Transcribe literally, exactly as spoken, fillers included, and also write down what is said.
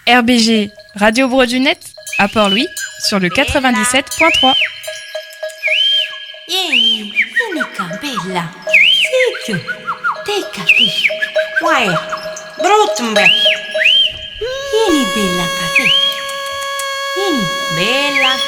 R B G, Radio Brodunette, à Port-Louis, sur le quatre-vingt-dix-sept point trois. Vieni, vieni qua, bella. Zitto, teccati. Vai, bruttumbe. Vieni, bella, qua te. Vieni, bella.